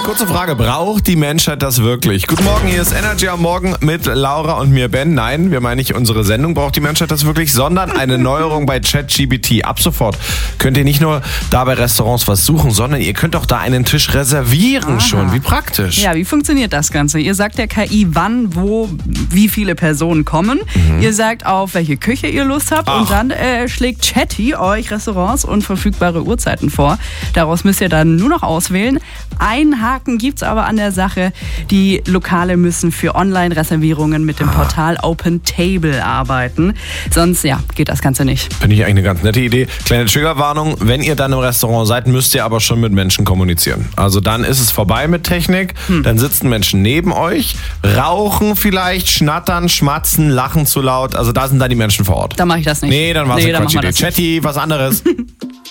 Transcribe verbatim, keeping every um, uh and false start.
Kurze Frage, braucht die Menschheit das wirklich? Guten Morgen, hier ist Energy am Morgen mit Laura und mir, Ben. Nein, wir meinen nicht unsere Sendung, braucht die Menschheit das wirklich, sondern eine Neuerung bei ChatGPT. Ab sofort könnt ihr nicht nur da bei Restaurants was suchen, sondern ihr könnt auch da einen Tisch reservieren. Aha. Schon. Wie praktisch. Ja, wie funktioniert das Ganze? Ihr sagt der K I, wann, wo, wie viele Personen kommen. Mhm. Ihr sagt, auf welche Küche ihr Lust habt. Ach. Und dann äh, schlägt Chatty euch Restaurants und verfügbare Uhrzeiten vor. Daraus müsst ihr dann nur noch auswählen. Ein Haken gibt's aber an der Sache. Die Lokale müssen für Online-Reservierungen mit dem Portal Open Table arbeiten. Sonst, ja, geht das Ganze nicht. Finde ich eigentlich eine ganz nette Idee. Kleine Triggerwarnung, wenn ihr dann im Restaurant seid, müsst ihr aber schon mit Menschen kommunizieren. Also dann ist es vorbei mit Technik. Hm. Dann sitzen Menschen neben euch, rauchen vielleicht, schnattern, schmatzen, lachen zu laut. Also da sind dann die Menschen vor Ort. Da mache ich das nicht. Nee, dann war es nee, eine Quatschidee. Chatty, was anderes.